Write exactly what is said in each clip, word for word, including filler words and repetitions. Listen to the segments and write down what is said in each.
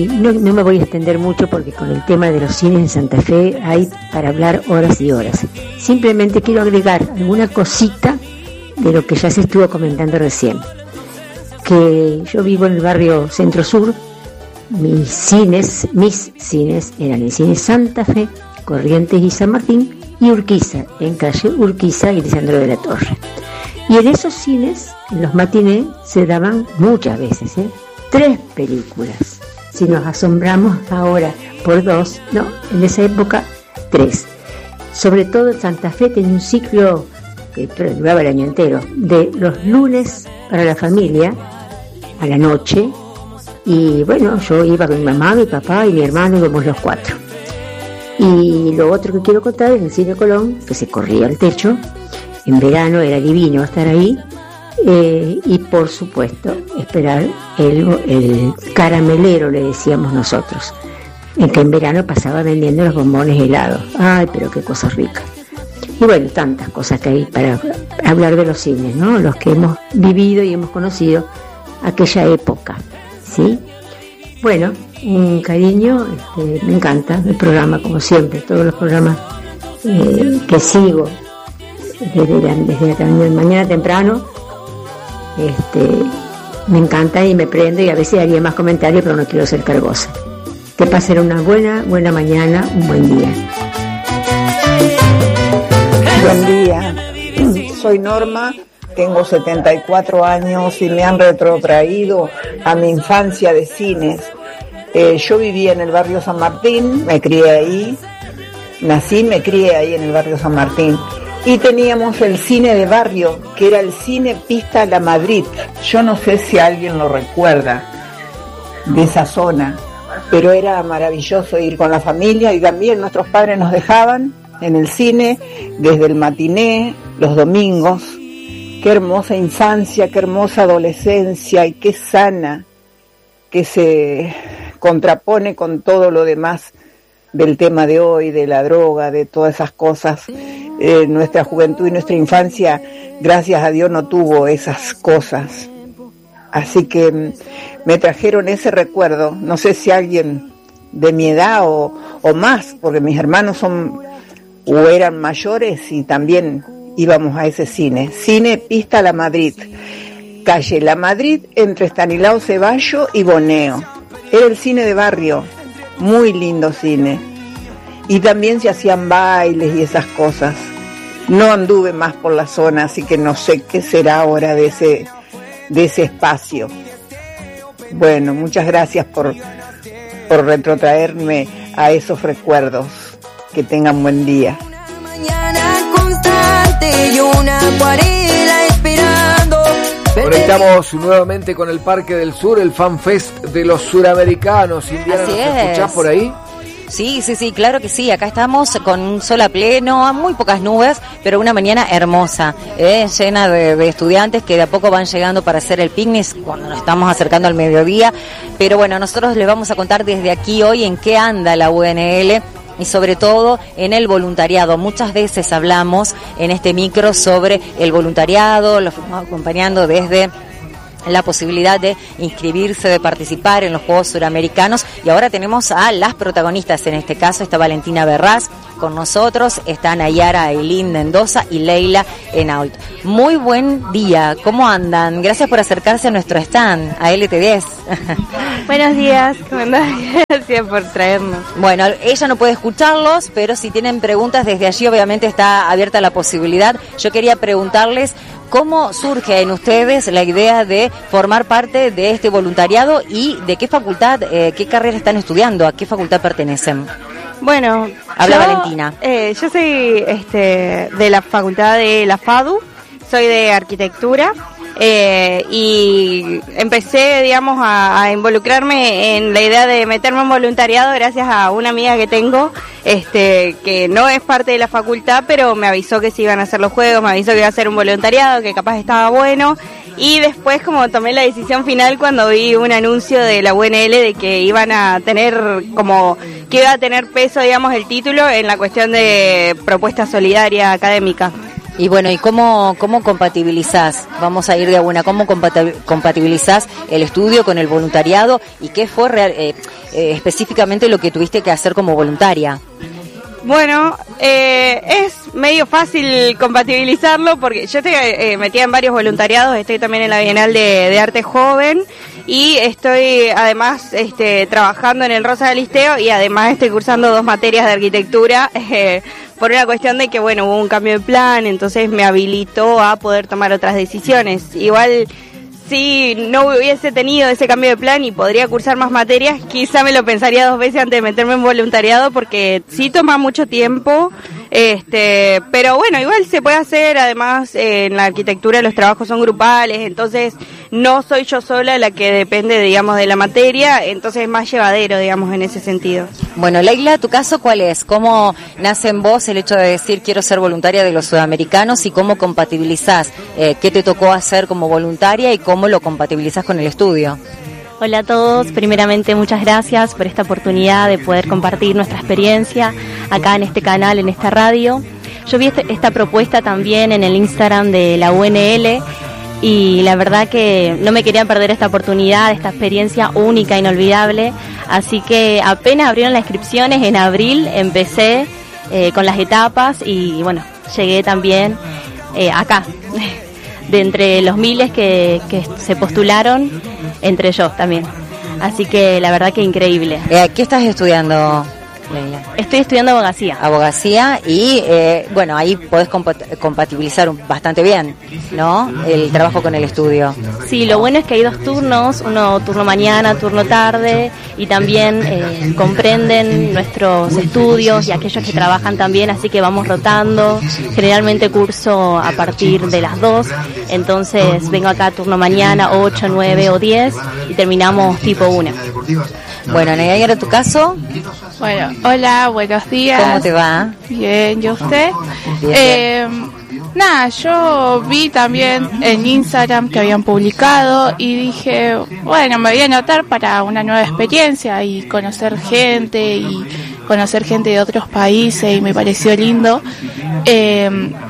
No, no me voy a extender mucho porque con el tema de los cines en Santa Fe hay para hablar horas y horas. Simplemente quiero agregar alguna cosita de lo que ya se estuvo comentando recién. Que yo vivo en el barrio Centro Sur, mis cines, mis cines eran el cine Santa Fe, Corrientes y San Martín, y Urquiza, en calle Urquiza y Lisandro de la Torre. Y en esos cines, en los matinés, se daban muchas veces, ¿eh? tres películas. Si nos asombramos ahora por dos, no, en esa época, tres. Sobre todo Santa Fe tenía un ciclo que duraba el año entero, de los lunes para la familia, a la noche, y bueno, yo iba con mi mamá, mi papá y mi hermano, íbamos los cuatro. Y lo otro que quiero contar es el Cine Colón, que se corría al techo, en verano era divino estar ahí, eh, y por supuesto esperar el, el caramelero, le decíamos nosotros, en que en verano pasaba vendiendo los bombones helados. Ay, pero qué cosas ricas. Y bueno, tantas cosas que hay para hablar de los cines, ¿no? Los que hemos vivido y hemos conocido aquella época, ¿sí? Bueno, un cariño, este, me encanta el programa, como siempre, todos los programas eh, que sigo desde la, desde la mañana temprano, este, me encanta y me prende, y a veces haría más comentarios, pero no quiero ser cargosa. Que pasen una buena, buena mañana, un buen día. Buen día, soy Norma, tengo setenta y cuatro años y me han retrotraído a mi infancia de cines. Eh, yo vivía en el barrio San Martín, me crié ahí, nací, me crié ahí en el barrio San Martín. Y teníamos el cine de barrio, que era el cine Pista La Madrid. Yo no sé si alguien lo recuerda de esa zona, pero era maravilloso ir con la familia, y también nuestros padres nos dejaban en el cine desde el matiné, los domingos. Qué hermosa infancia, qué hermosa adolescencia, y qué sana, que se contrapone con todo lo demás del tema de hoy, de la droga, de todas esas cosas. Eh, nuestra juventud y nuestra infancia, gracias a Dios, no tuvo esas cosas. Así que me trajeron ese recuerdo. No sé si alguien de mi edad o, o más, porque mis hermanos son o eran mayores y también íbamos a ese cine. Cine Pista La Madrid, calle La Madrid, entre Estanislao Ceballos y Boneo. Era el cine de barrio, muy lindo cine. Y también se hacían bailes y esas cosas. No anduve más por la zona, así que no sé qué será ahora de ese, de ese espacio. Bueno, muchas gracias por, por retrotraerme a esos recuerdos. Que tengan buen día. Conectamos nuevamente con el Parque del Sur, el Fan Fest de los Suramericanos. Indiana, ¿nos escuchás por ahí? Sí, sí, sí, claro que sí. Acá estamos con un sol a pleno, muy pocas nubes, pero una mañana hermosa, ¿eh? llena de, de estudiantes que de a poco van llegando para hacer el picnic cuando nos estamos acercando al mediodía. Pero bueno, nosotros les vamos a contar desde aquí hoy en qué anda la U N L y sobre todo en el voluntariado. Muchas veces hablamos en este micro sobre el voluntariado, lo fuimos acompañando desde la posibilidad de inscribirse, de participar en los Juegos Suramericanos, y ahora tenemos a las protagonistas. En este caso está Valentina Berraz con nosotros, están Nayara Ailín Mendoza y Leila Enault. Muy buen día, ¿cómo andan? Gracias por acercarse a nuestro stand, a L T diez. Buenos días, ¿cómo andan? Gracias por traernos. Bueno, ella no puede escucharlos, pero si tienen preguntas desde allí obviamente está abierta la posibilidad. Yo quería preguntarles ¿cómo surge en ustedes la idea de formar parte de este voluntariado y de qué facultad, eh, qué carrera están estudiando, a qué facultad pertenecen? Bueno, habla yo, Valentina. Eh, yo soy este, de la facultad de la FADU, soy de arquitectura. Eh, y empecé, digamos, a, a involucrarme en la idea de meterme en voluntariado gracias a una amiga que tengo, este, que no es parte de la facultad, pero me avisó que se iban a hacer los juegos, me avisó que iba a hacer un voluntariado, que capaz estaba bueno, y después como tomé la decisión final cuando vi un anuncio de la U N L de que iban a tener, como, que iba a tener peso, digamos, el título en la cuestión de propuesta solidaria académica. Y bueno, ¿y cómo, cómo compatibilizás? Vamos a ir de a una. ¿Cómo compatibilizás el estudio con el voluntariado? ¿Y qué fue real, eh, eh, específicamente lo que tuviste que hacer como voluntaria? Bueno, eh, es medio fácil compatibilizarlo porque yo estoy eh, metida en varios voluntariados, estoy también en la Bienal de, de Arte Joven y estoy además este, trabajando en el Rosa del Listeo y además estoy cursando dos materias de arquitectura eh, por una cuestión de que, bueno, hubo un cambio de plan, entonces me habilitó a poder tomar otras decisiones. Igual, si no hubiese tenido ese cambio de plan y podría cursar más materias, quizá me lo pensaría dos veces antes de meterme en voluntariado porque sí toma mucho tiempo, este, pero bueno, igual se puede hacer. Además, eh, en la arquitectura los trabajos son grupales, entonces no soy yo sola la que depende, digamos, de la materia, entonces es más llevadero, digamos, en ese sentido. Bueno, Leila, ¿tu caso cuál es? ¿Cómo nace en vos el hecho de decir quiero ser voluntaria de los sudamericanos y cómo compatibilizás? Eh, ¿Qué te tocó hacer como voluntaria y cómo lo compatibilizás con el estudio? Hola a todos, primeramente muchas gracias por esta oportunidad de poder compartir nuestra experiencia acá en este canal, en esta radio. Yo vi este, esta propuesta también en el Instagram de la U N L y la verdad que no me quería perder esta oportunidad, esta experiencia única, inolvidable, así que apenas abrieron las inscripciones en abril empecé eh, con las etapas y bueno, llegué también eh, acá, de entre los miles que, que se postularon, entre yo también. Así que la verdad que increíble. Eh, ¿Qué estás estudiando, Leila? Estoy estudiando abogacía. Abogacía y, eh, bueno, ahí podés compat- compatibilizar bastante bien, ¿no? El trabajo con el estudio. Sí, lo bueno es que hay dos turnos, uno turno mañana, turno tarde, y también eh, comprenden nuestros estudios y aquellos que trabajan también, así que vamos rotando. Generalmente curso a partir de las dos, entonces vengo acá a turno mañana, ocho, nueve o diez, y terminamos tipo una. Bueno, Negra, ¿tu caso? Bueno, hola, buenos días. ¿Cómo te va? Bien, ¿y usted? Bien, eh, nada, yo vi también en Instagram que habían publicado y dije, bueno, me voy a anotar para una nueva experiencia y conocer gente y conocer gente de otros países y me pareció lindo. Eh,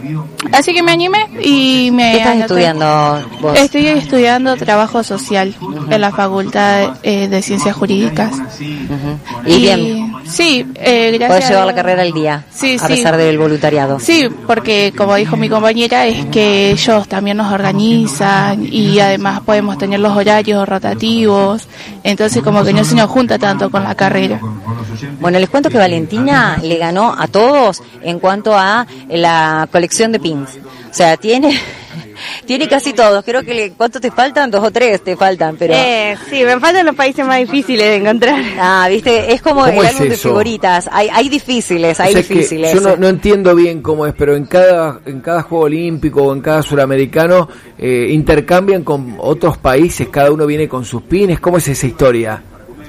así que me animé y me ¿Qué estás anoté. estudiando vos? Estoy estudiando trabajo social uh-huh. en la Facultad eh, de Ciencias Jurídicas. Uh-huh. ¿Y, y bien? Sí, eh, gracias. ¿Podés llevar la carrera al día? Sí, a sí. pesar del voluntariado. Sí, porque como dijo mi compañera, es que ellos también nos organizan y además podemos tener los horarios rotativos, entonces como que no se nos junta tanto con la carrera. Bueno, les cuento que Valentina le ganó a todos en cuanto a la colección de pins. O sea, tiene tiene casi todos. Creo que le, ¿cuántos te faltan? Dos o tres te faltan, pero eh, sí, me faltan los países más difíciles de encontrar. Ah, viste, es como el álbum de figuritas. Hay hay difíciles, hay o sea difíciles. Yo no, no entiendo bien cómo es, pero en cada en cada Juego Olímpico o en cada Suramericano eh, intercambian con otros países. Cada uno viene con sus pines. ¿Cómo es esa historia?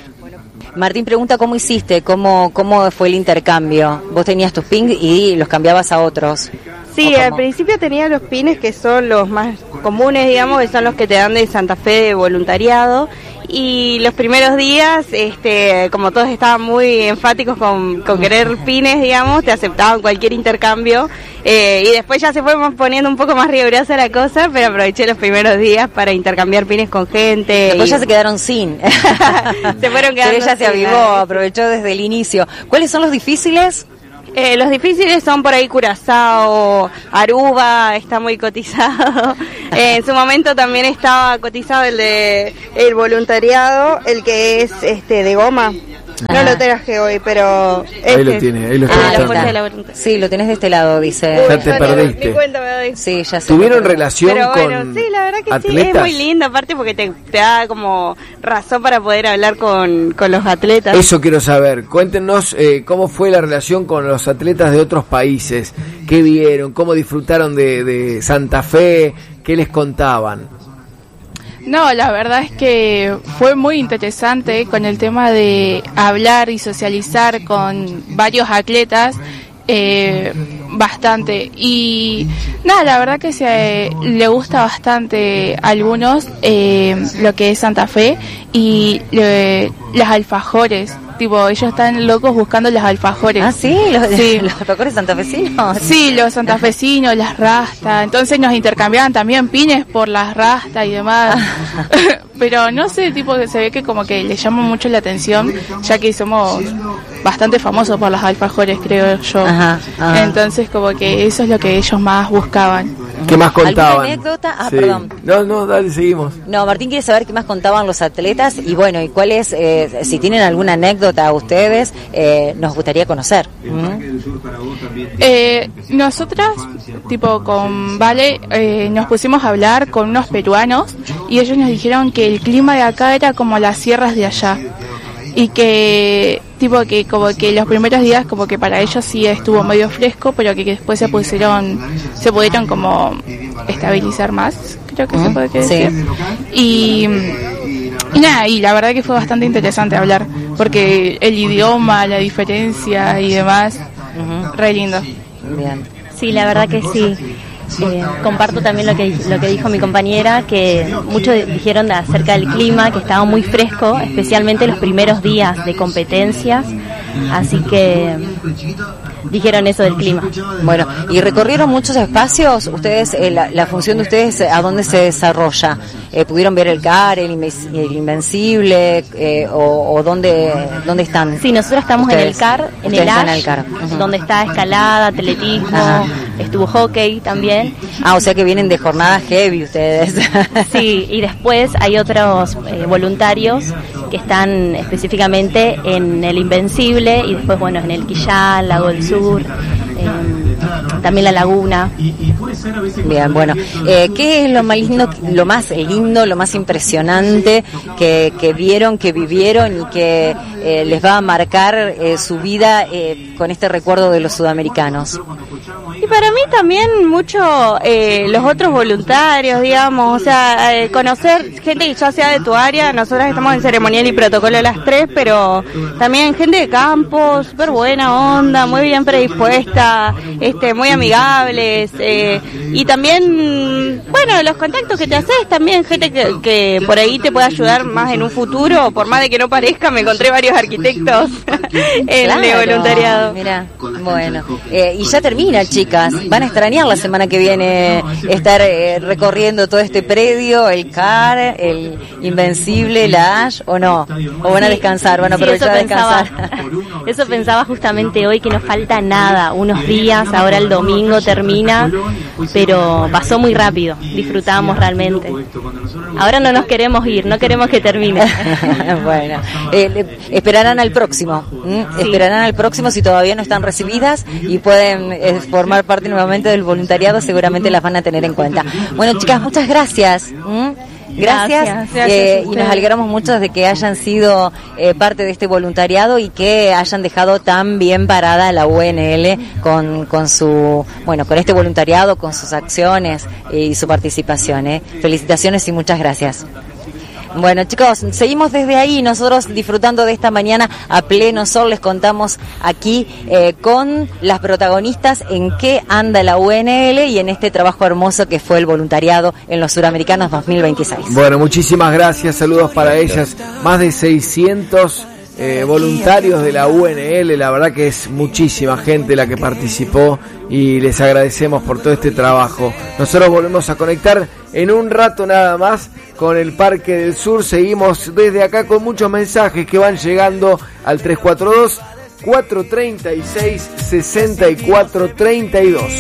Martín pregunta cómo hiciste, cómo cómo fue el intercambio. Vos tenías tus pins y los cambiabas a otros. Sí, al principio tenía los pines que son los más comunes, digamos, que son los que te dan de Santa Fe de voluntariado. Y los primeros días, este, como todos estaban muy enfáticos con, con querer pines, digamos, te aceptaban cualquier intercambio. Eh, y después ya se fue poniendo un poco más rigurosa la cosa, pero aproveché los primeros días para intercambiar pines con gente. Después y... ya se quedaron sin. se fueron quedando Pero ella se avivó, aprovechó desde el inicio. ¿Cuáles son los difíciles? Eh, los difíciles son por ahí Curazao, Aruba, está muy cotizado. Eh, en su momento también estaba cotizado el de el voluntariado, el que es este de goma. No ah. lo traje hoy, pero este. Ahí lo tiene, ahí lo ah, está. La fuerza de la voluntad. Sí, lo tenés de este lado, dice. Ya te perdiste. Ni cuenta me doy. Sí, ya sé. ¿Tuvieron relación pero con bueno, sí, la verdad que atletas? Sí, es muy lindo, aparte porque te, te da como razón para poder hablar con, con los atletas. Eso quiero saber. Cuéntenos eh, cómo fue la relación con los atletas de otros países. ¿Qué vieron? ¿Cómo disfrutaron de, de Santa Fe? ¿Qué les contaban? No, la verdad es que fue muy interesante con el tema de hablar y socializar con varios atletas, eh, bastante. Y nada, la verdad que se le gusta bastante a algunos eh, lo que es Santa Fe y eh, las alfajores. Tipo, ellos están locos buscando los alfajores. Ah, sí, los, sí. los alfajores santafesinos. Sí, los santafesinos, las rastas. Entonces nos intercambiaban también pines por las rastas y demás. Pero no sé, tipo, se ve que como que les llama mucho la atención, ya que somos bastante famosos por los alfajores, creo yo. Ajá, ajá. Entonces como que eso es lo que ellos más buscaban. ¿Qué más contaban? ¿Alguna anécdota? Ah, sí. perdón. No, no, dale, seguimos. No, Martín quiere saber qué más contaban los atletas y bueno, y cuál es, eh, si tienen alguna anécdota a ustedes, eh, nos gustaría conocer. ¿Mm? Eh, nosotras, tipo con Vale, eh, nos pusimos a hablar con unos peruanos y ellos nos dijeron que el clima de acá era como las sierras de allá. Y que tipo que como que los primeros días como que para ellos sí estuvo medio fresco, pero que, que después se pusieron se pudieron como estabilizar más, creo que uh-huh. se puede decir. Sí. Y y nada, y la verdad que fue bastante interesante hablar, porque el idioma, la diferencia y demás, uh-huh. re lindo. Bien. Sí, la verdad que sí. Eh, comparto también lo que lo que dijo mi compañera, que muchos dijeron de acerca del clima, que estaba muy fresco, especialmente los primeros días de competencias, así que dijeron eso del clima. Bueno, y recorrieron muchos espacios. Ustedes, eh, la, la función de ustedes, ¿a dónde se desarrolla? Eh, ¿Pudieron ver el C A R, el, Inve- el Invencible, eh, o, o dónde dónde están? Sí, nosotros estamos ustedes, en el C A R, en el en A el C A R. Uh-huh. Donde está escalada, atletismo, ajá. Estuvo hockey también. Ah, o sea que vienen de jornadas heavy ustedes. Sí, y después hay otros eh, voluntarios que están específicamente en el Invencible y después, bueno, en el Quillán, Lago del Sur, eh, también la Laguna. Bien, bueno, eh, ¿qué es lo más lindo, lo más lindo, lo más impresionante que, que vieron, que vivieron y que eh, les va a marcar eh, su vida eh, con este recuerdo de los sudamericanos? Y para mí también mucho eh, los otros voluntarios, digamos, o sea, eh, conocer gente que ya sea de tu área. Nosotras estamos en ceremonial y protocolo las tres, pero también gente de campo, súper buena onda, muy bien predispuesta, este, muy amigables, eh, y también, bueno, los contactos que te haces, también gente que, que por ahí te puede ayudar más en un futuro, por más de que no parezca, me encontré varios arquitectos en claro, el voluntariado. Mira, bueno, eh, y ya termina, chicas. ¿Van a extrañar la semana que viene estar eh, recorriendo todo este predio, el C A R, el Invencible, la Ash, o no? ¿O van a descansar, van a aprovechar a sí, descansar? Pensaba, eso pensaba justamente hoy, que nos falta nada, unos días, ahora el domingo termina, pero pasó muy rápido, disfrutamos realmente. Ahora no nos queremos ir, no queremos que termine. Bueno, eh, esperarán al próximo, ¿m? Sí. Esperarán al próximo si todavía no están recibidas y pueden eh, formar parte nuevamente del voluntariado, seguramente las van a tener en cuenta. Bueno, chicas, muchas gracias. ¿m? Gracias, gracias, eh, gracias y nos alegramos mucho de que hayan sido eh, parte de este voluntariado y que hayan dejado tan bien parada la U N L con, con su, bueno, con este voluntariado, con sus acciones y su participación. ¿eh? Felicitaciones y muchas gracias. Bueno, chicos, seguimos desde ahí, nosotros disfrutando de esta mañana a pleno sol. Les contamos aquí eh, con las protagonistas en qué anda la U N L y en este trabajo hermoso que fue el voluntariado en los Suramericanos dos mil veintiséis. Bueno, muchísimas gracias, saludos para ellas. Más de seiscientos eh, voluntarios de la U N L, la verdad que es muchísima gente la que participó y les agradecemos por todo este trabajo. Nosotros volvemos a conectar en un rato nada más con el Parque del Sur. Seguimos desde acá con muchos mensajes que van llegando al tres cuatro dos, cuatro tres seis, seis cuatro tres dos.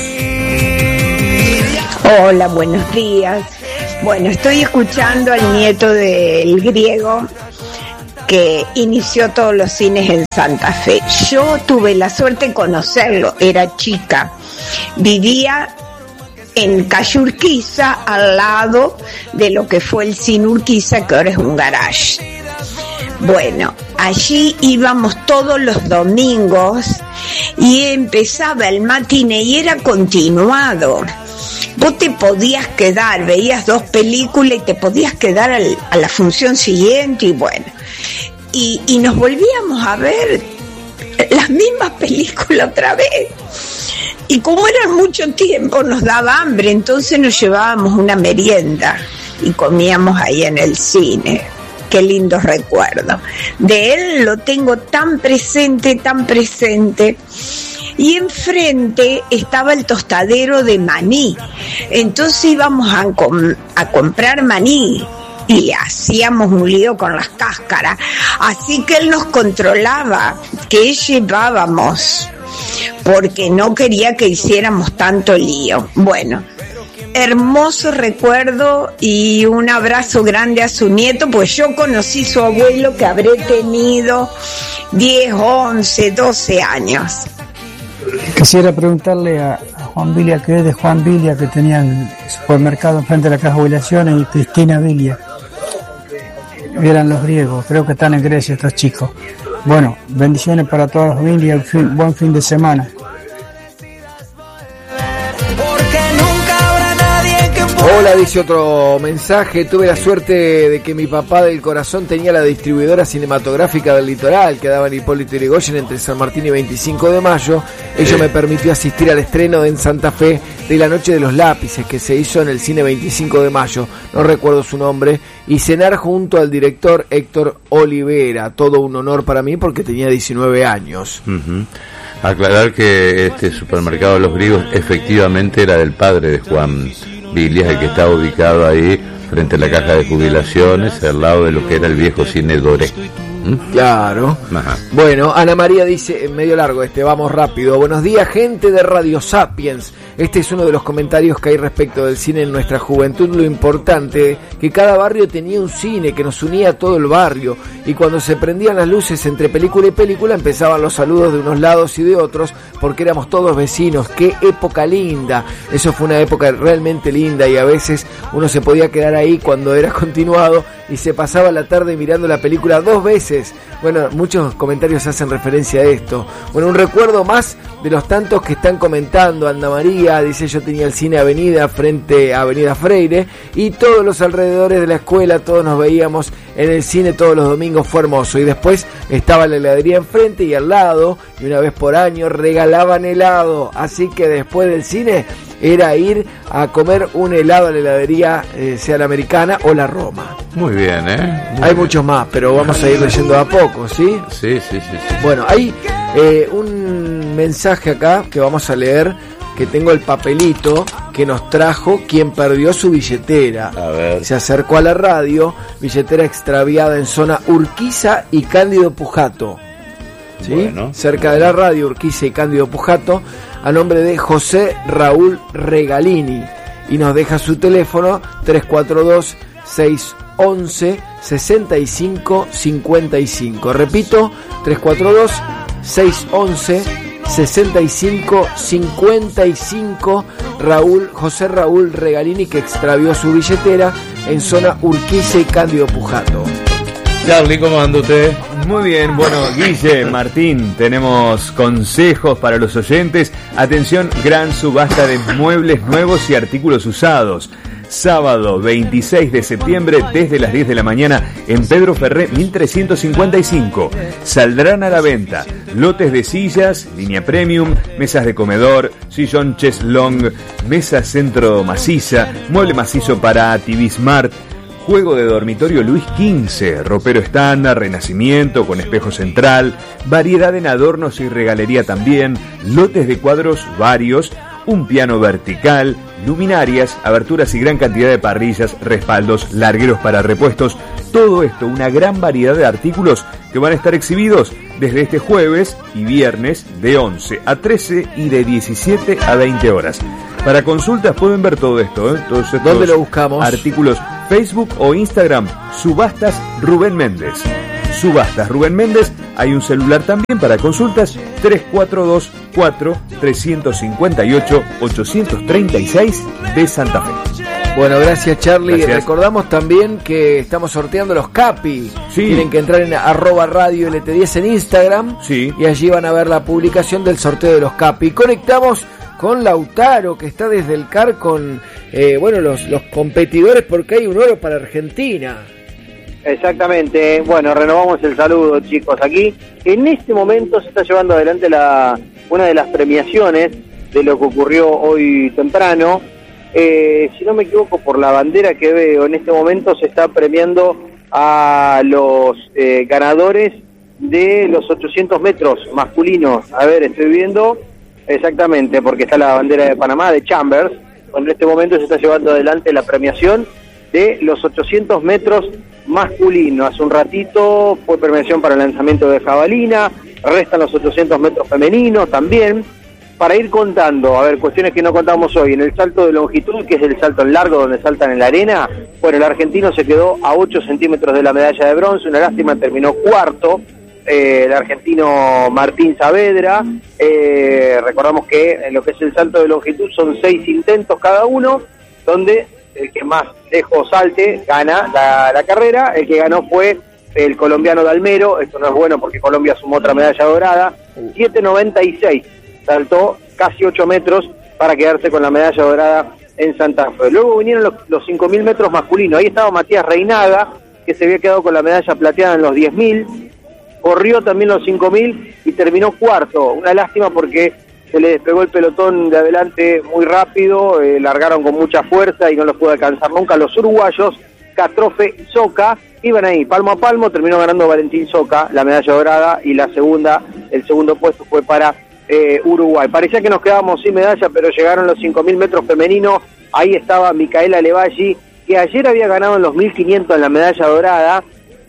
Hola, buenos días. Bueno, estoy escuchando al nieto del griego que inició todos los cines en Santa Fe. Yo tuve la suerte de conocerlo, era chica. Vivía en calle Urquiza, al lado de lo que fue el cine Urquiza, que ahora es un garage. Bueno, allí íbamos todos los domingos y empezaba el matiné y era continuado. Vos te podías quedar, veías dos películas y te podías quedar al, a la función siguiente y bueno. Y, y nos volvíamos a ver las mismas películas otra vez. Y como era mucho tiempo, nos daba hambre, entonces nos llevábamos una merienda y comíamos ahí en el cine. qué lindos recuerdos. De él lo tengo tan presente, tan presente. Y enfrente estaba el tostadero de maní. Entonces íbamos a, com- a comprar maní y hacíamos un lío con las cáscaras. Así que él nos controlaba qué llevábamos, porque no quería que hiciéramos tanto lío. Bueno, hermoso recuerdo y un abrazo grande a su nieto, pues yo conocí su abuelo que habré tenido diez, once, doce años. Quisiera preguntarle a, a Juan Vilia, que es de Juan Vilia, que tenía el supermercado enfrente de la Caja de Jubilaciones, y Cristina Vilia. Eran los griegos, creo que están en Grecia estos chicos. Bueno, bendiciones para todos los Vilia, fin, buen fin de semana. Hola, dice otro mensaje. Tuve la suerte de que mi papá del corazón tenía la distribuidora cinematográfica del Litoral, que daba en Hipólito Yrigoyen entre San Martín y veinticinco de mayo. Ello me permitió asistir al estreno en Santa Fe de La Noche de los Lápices, que se hizo en el cine veinticinco de mayo, no recuerdo su nombre, y cenar junto al director Héctor Olivera. Todo un honor para mí porque tenía diecinueve años. Uh-huh. Aclarar que este supermercado de los griegos efectivamente era del padre de Juan Vilia, el que estaba ubicado ahí frente a la Caja de Jubilaciones, al lado de lo que era el viejo cine Doré. ¿Mm? Claro. Ajá. Bueno, Ana María dice, medio largo este, vamos rápido. Buenos días, gente de Radio Sapiens. Este es uno de los comentarios que hay respecto del cine en nuestra juventud. Lo importante, que cada barrio tenía un cine que nos unía a todo el barrio, y cuando se prendían las luces entre película y película empezaban los saludos de unos lados y de otros, porque éramos todos vecinos. Qué época linda. Eso fue una época realmente linda, y a veces uno se podía quedar ahí cuando era continuado y se pasaba la tarde mirando la película dos veces. Bueno, muchos comentarios hacen referencia a esto. Bueno, un recuerdo más de los tantos que están comentando. Ana María dice, yo tenía el cine Avenida frente a Avenida Freire, y todos los alrededores de la escuela, todos nos veíamos en el cine todos los domingos, fue hermoso. Y después estaba la heladería enfrente y al lado, y una vez por año regalaban helado, así que después del cine era ir a comer un helado a la heladería, eh, sea la Americana o la Roma. Muy bien, ¿eh? Muy hay bien. muchos más, pero vamos a ir leyendo a poco, ¿sí? Sí, sí, sí, sí. Bueno, hay eh, un mensaje acá que vamos a leer, que tengo el papelito que nos trajo quien perdió su billetera. A ver. Se acercó a la radio, billetera extraviada en zona Urquiza y Cándido Pujato. ¿Sí? Bueno. Cerca de la radio, Urquiza y Cándido Pujato, a nombre de José Raúl Regalini. Y nos deja su teléfono tres cuatro dos, seis once, sesenta y cinco cincuenta y cinco. Repito, tres cuatro dos, seis once, sesenta y cinco cincuenta y cinco. Raúl, José Raúl Regalini, que extravió su billetera en zona Urquiza y Cándido Pujato. Charlie, ¿cómo anda usted? Muy bien, bueno, Guille, Martín, tenemos consejos para los oyentes. Atención, gran subasta de muebles nuevos y artículos usados. Sábado veintiséis de septiembre desde las diez de la mañana en Pedro Ferré mil trescientos cincuenta y cinco. Saldrán a la venta lotes de sillas, línea premium, mesas de comedor, sillón chest long, mesa centro maciza, mueble macizo para T V Smart, juego de dormitorio Luis quince, ropero estándar, renacimiento con espejo central, variedad en adornos y regalería también, lotes de cuadros varios, un piano vertical, luminarias, aberturas y gran cantidad de parrillas, respaldos, largueros para repuestos. Todo esto, una gran variedad de artículos que van a estar exhibidos desde este jueves y viernes de once a trece y de diecisiete a veinte horas. Para consultas pueden ver todo esto, ¿eh? Todos estos ¿Dónde lo buscamos? Artículos, Facebook o Instagram, Subastas Rubén Méndez. Subastas Rubén Méndez, hay un celular también para consultas, tres cuatro dos cuatro, tres cinco ocho, ocho tres seis de Santa Fe. Bueno, gracias Charlie. Gracias. Recordamos también que estamos sorteando los Capi. Sí. Tienen que entrar en arroba radio L T diez en Instagram, sí, y allí van a ver la publicación del sorteo de los Capi. Conectamos con Lautaro, que está desde el C A R con eh, bueno los, los competidores, porque hay un oro para Argentina. Exactamente. Bueno, renovamos el saludo, chicos. Aquí, en este momento se está llevando adelante la una de las premiaciones de lo que ocurrió hoy temprano. Eh, si no me equivoco, por la bandera que veo, en este momento se está premiando a los eh, ganadores de los ochocientos metros masculinos. A ver, estoy viendo exactamente, porque está la bandera de Panamá, de Chambers. En este momento se está llevando adelante la premiación de los ochocientos metros masculinos. Hace un ratito fue premiación para el lanzamiento de jabalina, restan los ochocientos metros femeninos también. Para ir contando, a ver, cuestiones que no contamos hoy, en el salto de longitud, que es el salto en largo donde saltan en la arena, bueno, el argentino se quedó a ocho centímetros de la medalla de bronce, una lástima, terminó cuarto, eh, el argentino Martín Saavedra. Eh, recordamos que en lo que es el salto de longitud son seis intentos cada uno, donde el que más lejos salte gana la, la carrera. El que ganó fue el colombiano Dalmero. Esto no es bueno porque Colombia sumó otra medalla dorada, siete noventa y seis, saltó casi ocho metros para quedarse con la medalla dorada en Santa Fe. Luego vinieron los, los cinco mil metros masculinos. Ahí estaba Matías Reinaga, que se había quedado con la medalla plateada en los diez mil, corrió también los cinco mil y terminó cuarto. Una lástima porque se le despegó el pelotón de adelante muy rápido, eh, largaron con mucha fuerza y no los pudo alcanzar nunca los uruguayos. Catrofe y Soca iban ahí palmo a palmo, terminó ganando Valentín Soca la medalla dorada, y la segunda, el segundo puesto fue para eh, Uruguay. Parecía que nos quedábamos sin medalla, pero llegaron los cinco mil metros femeninos. Ahí estaba Micaela Levalli, que ayer había ganado en los mil quinientos en la medalla dorada,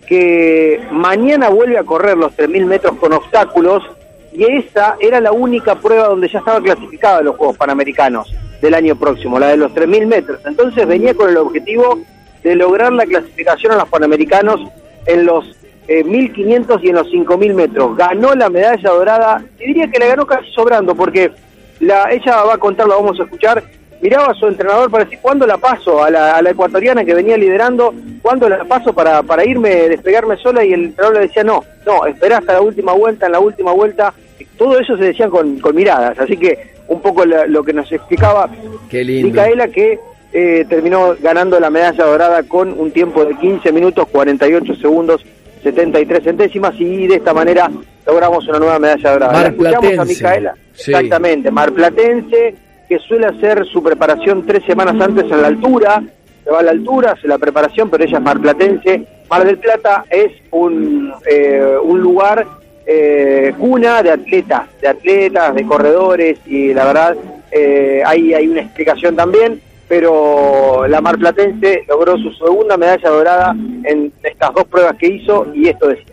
que mañana vuelve a correr los tres mil metros con obstáculos, y esa era la única prueba donde ya estaba clasificada en los Juegos Panamericanos del año próximo, la de los tres mil metros. Entonces venía con el objetivo de lograr la clasificación a los Panamericanos en los eh, mil quinientos y en los cinco mil metros. Ganó la medalla dorada, y diría que la ganó casi sobrando, porque la, ella va a contar, lo vamos a escuchar. Miraba a su entrenador para decir, ¿cuándo la paso? A la, a la ecuatoriana que venía liderando, ¿cuándo la paso para, para irme, despegarme sola? Y el entrenador le decía, no, no, esperá hasta la última vuelta, en la última vuelta. Todo eso se decían con, con miradas, así que un poco la, lo que nos explicaba Qué lindo. Micaela, que eh, terminó ganando la medalla dorada con un tiempo de quince minutos, cuarenta y ocho segundos, setenta y tres centésimas, y de esta manera logramos una nueva medalla dorada. La escuchamos a Micaela, sí. Exactamente, marplatense, que suele hacer su preparación tres semanas antes en la altura, se va a la altura, hace la preparación, pero ella es marplatense. Mar del Plata es un, eh, un lugar eh, cuna de atletas, de atletas, de corredores, y la verdad eh, hay, hay una explicación también, pero la marplatense logró su segunda medalla dorada en estas dos pruebas que hizo, y esto decía.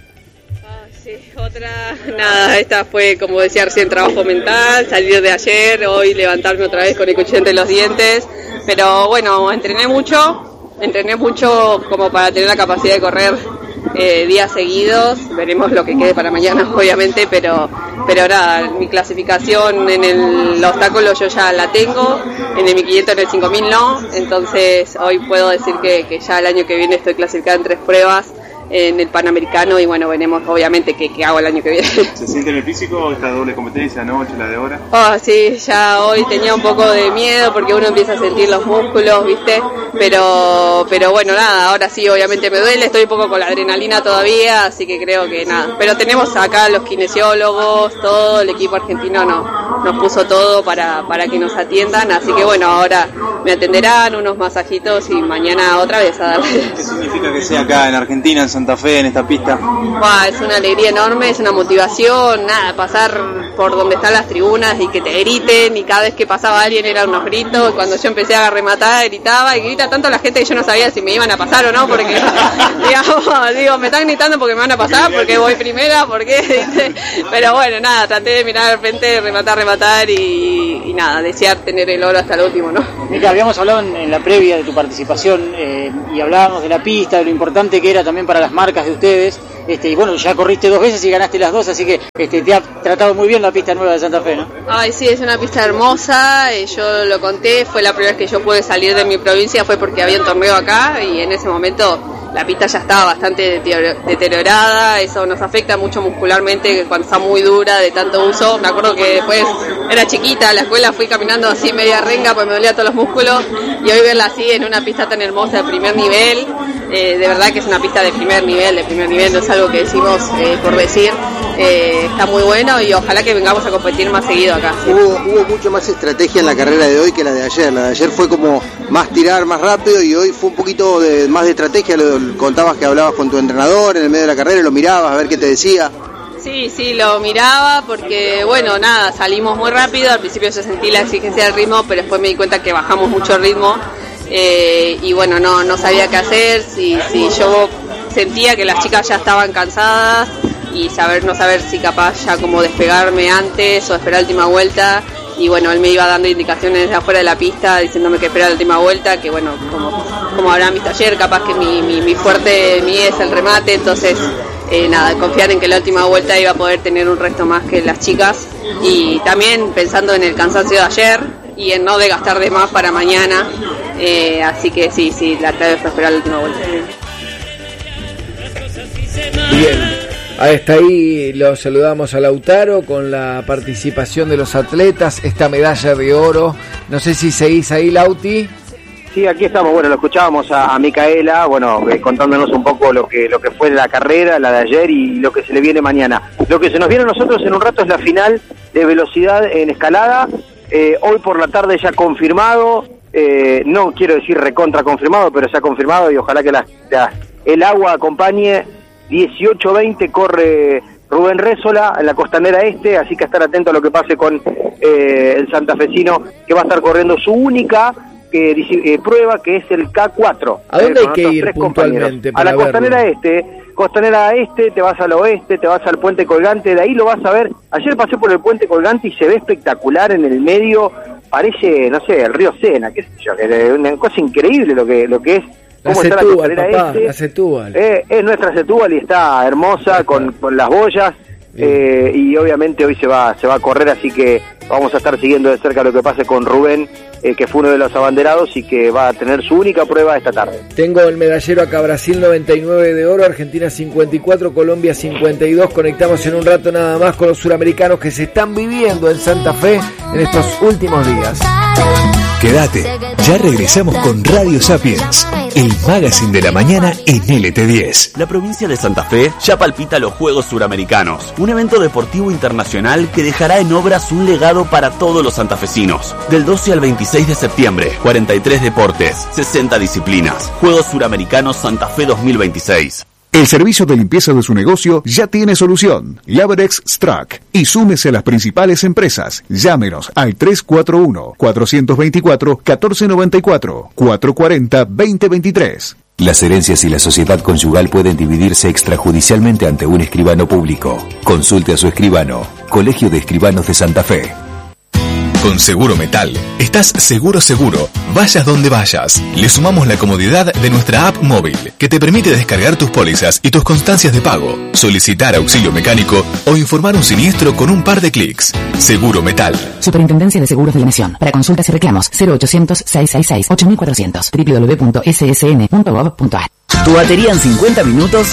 Sí, otra, nada, esta fue, como decía recién, trabajo mental, salir de ayer, hoy levantarme otra vez con el cuchillo entre los dientes, pero bueno, entrené mucho, entrené mucho como para tener la capacidad de correr eh, días seguidos, veremos lo que quede para mañana, obviamente, pero pero nada, mi clasificación en el obstáculo yo ya la tengo, en el mil quinientos, en el cinco mil no, entonces hoy puedo decir que, que ya el año que viene estoy clasificada en tres pruebas en el Panamericano, y bueno, veremos obviamente qué, qué hago el año que viene. ¿Se siente en el físico esta doble competencia, noche, la de ahora? Oh, sí, ya hoy tenía un poco de miedo porque uno empieza a sentir los músculos, ¿viste? Pero pero bueno, nada, ahora sí, obviamente me duele, estoy un poco con la adrenalina todavía, así que creo que nada. Pero tenemos acá los kinesiólogos, todo el equipo argentino no, nos puso todo para, para que nos atiendan, así que bueno, ahora me atenderán, unos masajitos, y mañana otra vez a darle. ¿Qué significa que sea acá en Argentina, en Santa Fe, en esta pista? Wow, es una alegría enorme, es una motivación, nada, pasar por donde están las tribunas y que te griten, y cada vez que pasaba alguien eran unos gritos. Cuando yo empecé a rematar gritaba, y grita tanto la gente que yo no sabía si me iban a pasar o no, porque digamos, digo, me están gritando porque me van a pasar, porque voy primera, porque pero bueno, nada, traté de mirar al frente, rematar, rematar y, y nada, desear tener el oro hasta el último, ¿no? Mica, habíamos hablado en, en la previa de tu participación eh, y hablábamos de la pista, de lo importante que era también para las marcas de ustedes, este, y bueno, ya corriste dos veces y ganaste las dos, así que este, te ha tratado muy bien la pista nueva de Santa Fe, ¿no? Ay, sí, es una pista hermosa, eh, yo lo conté, fue la primera vez que yo pude salir de mi provincia, fue porque había un torneo acá, y en ese momento la pista ya estaba bastante deteriorada, eso nos afecta mucho muscularmente cuando está muy dura de tanto uso. Me acuerdo que después era chiquita, a la escuela fui caminando así media renga porque me dolía todos los músculos, y hoy verla así en una pista tan hermosa de primer nivel, eh, de verdad que es una pista de primer nivel, de primer nivel, no es algo que decimos eh, por decir, eh, está muy bueno y ojalá que vengamos a competir más seguido acá. ¿Sí? Hubo, hubo mucho más estrategia en la carrera de hoy que la de ayer. La de ayer fue como más tirar, más rápido, y hoy fue un poquito de, más de estrategia. Lo, contabas que hablabas con tu entrenador en el medio de la carrera, lo mirabas a ver qué te decía. Sí, sí, lo miraba porque, bueno, nada, salimos muy rápido. Al principio yo sentí la exigencia del ritmo, pero después me di cuenta que bajamos mucho el ritmo. Eh, y bueno, no, no sabía qué hacer. Si, si yo sentía que las chicas ya estaban cansadas y saber no saber si capaz ya como despegarme antes o esperar la última vuelta. Y bueno, él me iba dando indicaciones de afuera de la pista, diciéndome que esperara la última vuelta, que bueno, como, como habrán visto ayer, capaz que mi, mi, mi fuerte mío es el remate, entonces eh, nada, confiar en que la última vuelta iba a poder tener un resto más que las chicas, y también pensando en el cansancio de ayer y en no desgastar de más para mañana, eh, así que sí, sí, la clave fue esperar la última vuelta. Bien. Hasta ahí lo saludamos a Lautaro con la participación de los atletas, esta medalla de oro. No sé si seguís ahí, Lauti. Sí, aquí estamos. Bueno, lo escuchábamos a, a Micaela, bueno, eh, contándonos un poco lo que lo que fue la carrera, la de ayer y lo que se le viene mañana. Lo que se nos viene a nosotros en un rato es la final de velocidad en escalada. Eh, hoy por la tarde ya confirmado, eh, no quiero decir recontra confirmado, pero se ha confirmado y ojalá que la, la, el agua acompañe. dieciocho veinte corre Rubén Rézola en la Costanera Este, así que estar atento a lo que pase con eh, el santafesino, que va a estar corriendo su única eh, eh, prueba, que es el K cuatro. ¿A dónde eh, hay que ir puntualmente? A la verlo? Costanera Este, Costanera Este, te vas al oeste, te vas al Puente Colgante, de ahí lo vas a ver. Ayer pasé por el Puente Colgante y se ve espectacular en el medio, parece, no sé, el río Sena, qué sé yo, que una cosa increíble lo que lo que es. La Setúbal, papá, este? la Setúbal. Eh, es nuestra Setúbal y está hermosa con, con las boyas, eh, y obviamente hoy se va se va a correr, así que vamos a estar siguiendo de cerca lo que pase con Rubén, eh, que fue uno de los abanderados y que va a tener su única prueba esta tarde. Tengo el medallero acá: Brasil noventa y nueve de oro, Argentina cincuenta y cuatro, Colombia cincuenta y dos. Conectamos en un rato nada más con los suramericanos que se están viviendo en Santa Fe en estos últimos días. Quédate, ya regresamos con Radio Sapiens, el magazine de la mañana en L T diez. La provincia de Santa Fe ya palpita los Juegos Suramericanos, un evento deportivo internacional que dejará en obras un legado para todos los santafesinos. Del doce al veintiséis de septiembre, cuarenta y tres deportes, sesenta disciplinas. Juegos Suramericanos Santa Fe dos mil veintiséis. El servicio de limpieza de su negocio ya tiene solución. Llaverex Strack. Y súmese a las principales empresas. Llámenos al tres cuatro uno, cuatro dos cuatro, uno cuatro nueve cuatro, cuatro cuatro cero, dos cero dos tres. Las herencias y la sociedad conyugal pueden dividirse extrajudicialmente ante un escribano público. Consulte a su escribano. Colegio de Escribanos de Santa Fe. Con Seguro Metal, estás seguro seguro, vayas donde vayas. Le sumamos la comodidad de nuestra app móvil, que te permite descargar tus pólizas y tus constancias de pago, solicitar auxilio mecánico o informar un siniestro con un par de clics. Seguro Metal. Superintendencia de Seguros de la Nación. Para consultas y reclamos, cero ochocientos, seiscientos sesenta y seis, ocho mil cuatrocientos, doble u doble u doble u punto s s n punto gov punto a r. Tu batería en cincuenta minutos